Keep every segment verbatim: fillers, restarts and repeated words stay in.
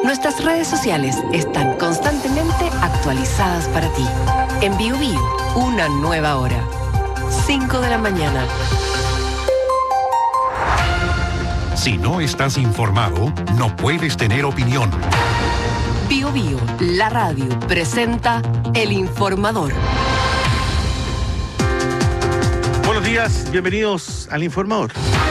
Nuestras redes sociales están constantemente actualizadas para ti. En Bio Bio, una nueva hora. cinco de la mañana. Si no estás informado, no puedes tener opinión. Bio Bio, la radio, presenta El Informador. Buenos días, bienvenidos al Informador.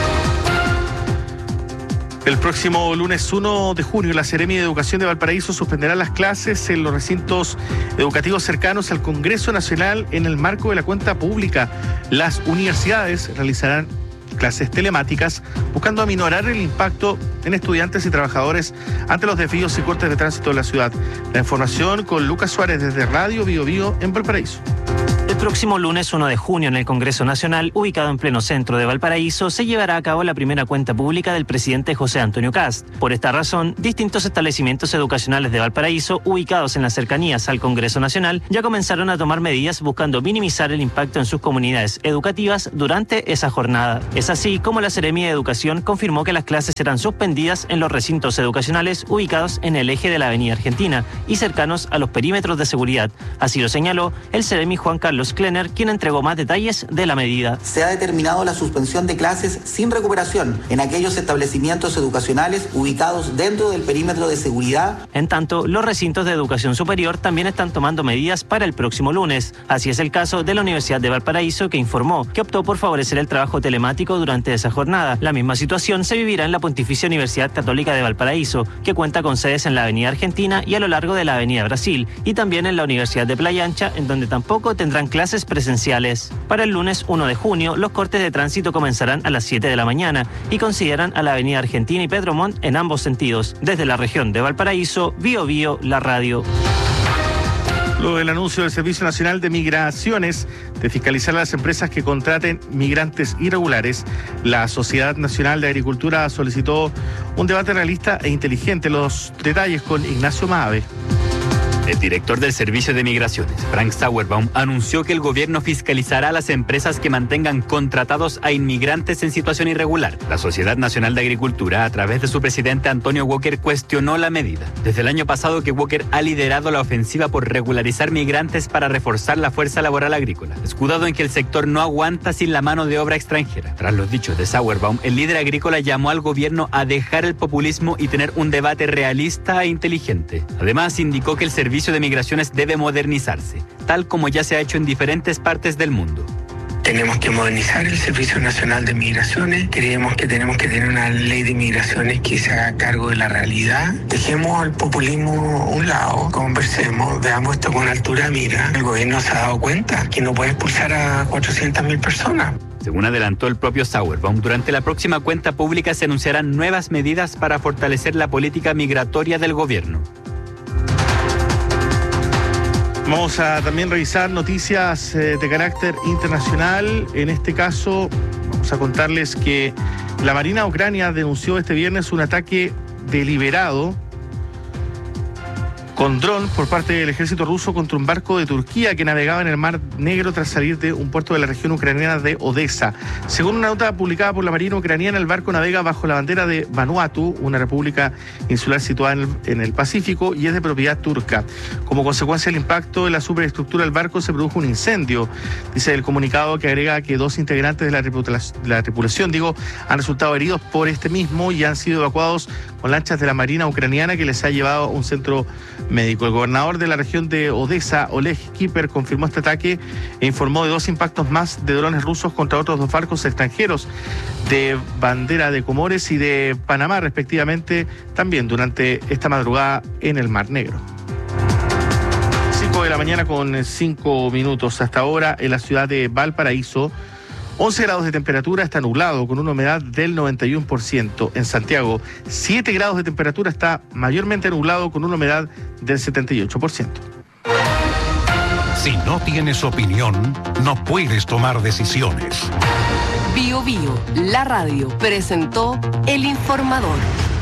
El próximo lunes uno de junio, la Seremi de Educación de Valparaíso suspenderá las clases en los recintos educativos cercanos al Congreso Nacional en el marco de la cuenta pública. Las universidades realizarán clases telemáticas buscando aminorar el impacto en estudiantes y trabajadores ante los desvíos y cortes de tránsito de la ciudad. La información con Lucas Suárez desde Radio Bio Bio en Valparaíso. El próximo lunes uno de junio en el Congreso Nacional, ubicado en pleno centro de Valparaíso, se llevará a cabo la primera cuenta pública del presidente José Antonio Kast. Por esta razón, distintos establecimientos educacionales de Valparaíso, ubicados en las cercanías al Congreso Nacional, ya comenzaron a tomar medidas buscando minimizar el impacto en sus comunidades educativas durante esa jornada. Es así como la Seremi de Educación confirmó que las clases serán suspendidas en los recintos educacionales ubicados en el eje de la Avenida Argentina y cercanos a los perímetros de seguridad. Así lo señaló el Seremi Juan Carlos Klenner, quien entregó más detalles de la medida. Se ha determinado la suspensión de clases sin recuperación en aquellos establecimientos educacionales ubicados dentro del perímetro de seguridad. En tanto, los recintos de educación superior también están tomando medidas para el próximo lunes. Así es el caso de la Universidad de Valparaíso, que informó que optó por favorecer el trabajo telemático durante esa jornada. La misma situación se vivirá en la Pontificia Universidad Católica de Valparaíso, que cuenta con sedes en la Avenida Argentina y a lo largo de la Avenida Brasil, y también en la Universidad de Playa Ancha, en donde tampoco tendrán clases presenciales. Para el lunes uno de junio, los cortes de tránsito comenzarán a las siete de la mañana y consideran a la Avenida Argentina y Pedro Montt en ambos sentidos. Desde la región de Valparaíso, Bio Bio, la radio. Luego del anuncio del Servicio Nacional de Migraciones de fiscalizar a las empresas que contraten migrantes irregulares, la Sociedad Nacional de Agricultura solicitó un debate realista e inteligente. Los detalles con Ignacio Maave. El director del Servicio de Migraciones, Frank Sauerbaum, anunció que el gobierno fiscalizará a las empresas que mantengan contratados a inmigrantes en situación irregular. La Sociedad Nacional de Agricultura, a través de su presidente Antonio Walker, cuestionó la medida. Desde el año pasado que Walker ha liderado la ofensiva por regularizar migrantes para reforzar la fuerza laboral agrícola, escudado en que el sector no aguanta sin la mano de obra extranjera. Tras los dichos de Sauerbaum, el líder agrícola llamó al gobierno a dejar el populismo y tener un debate realista e inteligente. Además, indicó que el servicio El Servicio de Migraciones debe modernizarse, tal como ya se ha hecho en diferentes partes del mundo. Tenemos que modernizar el Servicio Nacional de Migraciones. Creemos que tenemos que tener una ley de migraciones que se haga cargo de la realidad. Dejemos el populismo a un lado, conversemos, veamos esto con altura de mira. El gobierno se ha dado cuenta que no puede expulsar a cuatrocientas mil personas. Según adelantó el propio Sauerbaum, durante la próxima cuenta pública se anunciarán nuevas medidas para fortalecer la política migratoria del gobierno. Vamos a también revisar noticias eh, de carácter internacional. En este caso, vamos a contarles que la Marina ucrania denunció este viernes un ataque deliberado con dron por parte del ejército ruso contra un barco de Turquía que navegaba en el Mar Negro tras salir de un puerto de la región ucraniana de Odessa. Según una nota publicada por la Marina ucraniana, el barco navega bajo la bandera de Vanuatu, una república insular situada en el, en el Pacífico, y es de propiedad turca. Como consecuencia del impacto en la superestructura del barco se produjo un incendio. Dice el comunicado, que agrega que dos integrantes de la, tripula- la tripulación digo, han resultado heridos por este mismo y han sido evacuados con lanchas de la Marina ucraniana, que les ha llevado a un centro médico. El gobernador de la región de Odessa, Oleg Kiper, confirmó este ataque e informó de dos impactos más de drones rusos contra otros dos barcos extranjeros de bandera de Comores y de Panamá, respectivamente, también durante esta madrugada en el Mar Negro. cinco de la mañana con cinco minutos. Hasta ahora en la ciudad de Valparaíso, once grados de temperatura, está nublado con una humedad del noventa y uno por ciento. En Santiago, siete grados de temperatura, está mayormente nublado con una humedad del setenta y ocho por ciento. Si no tienes opinión, no puedes tomar decisiones. Bio Bio, la radio, presentó El Informador.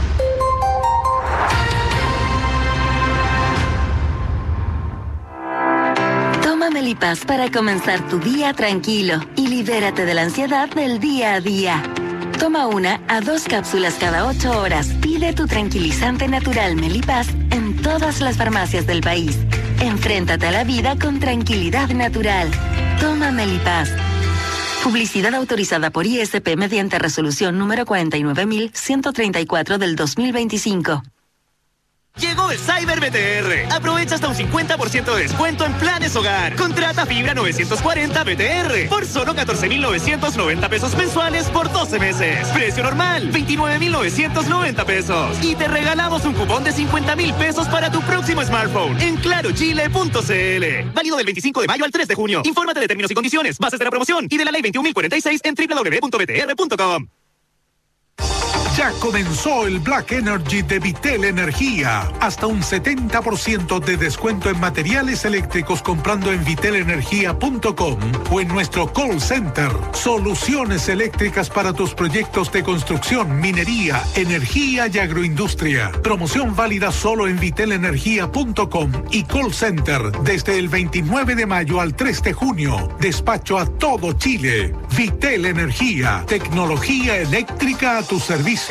Toma Melipaz para comenzar tu día tranquilo y libérate de la ansiedad del día a día. Toma una a dos cápsulas cada ocho horas. Pide tu tranquilizante natural Melipaz en todas las farmacias del país. Enfréntate a la vida con tranquilidad natural. Toma Melipaz. Publicidad autorizada por I S P mediante resolución número cuarenta y nueve mil ciento treinta y cuatro del dos mil veinticinco. Llegó el Cyber B T R. Aprovecha hasta un cincuenta por ciento de descuento en planes hogar. Contrata fibra novecientos cuarenta B T R por solo catorce mil novecientos noventa pesos mensuales por doce meses. Precio normal, veintinueve mil novecientos noventa pesos. Y te regalamos un cupón de cincuenta mil pesos para tu próximo smartphone en claro chile punto c l. Válido del veinticinco de mayo al tres de junio. Infórmate de términos y condiciones, bases de la promoción y de la ley veintiún mil cuarenta y seis en doble u doble u doble u punto b t r punto com. Ya comenzó el Black Energy de Vitel Energía. Hasta un setenta por ciento de descuento en materiales eléctricos comprando en vitel energía punto com o en nuestro call center. Soluciones eléctricas para tus proyectos de construcción, minería, energía y agroindustria. Promoción válida solo en vitel energía punto com y call center desde el veintinueve de mayo al tres de junio. Despacho a todo Chile. Vitel Energía. Tecnología eléctrica a tu servicio.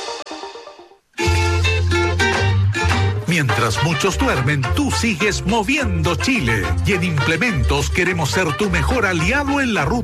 Mientras muchos duermen, tú sigues moviendo Chile. Y en Implementos queremos ser tu mejor aliado en la ruta